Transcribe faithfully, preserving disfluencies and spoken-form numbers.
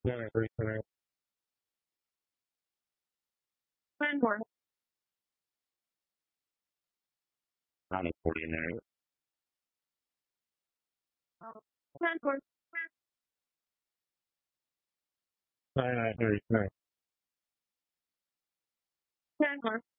Yeah, very correct. More. I'm a coordinator. More. Uh, very nice.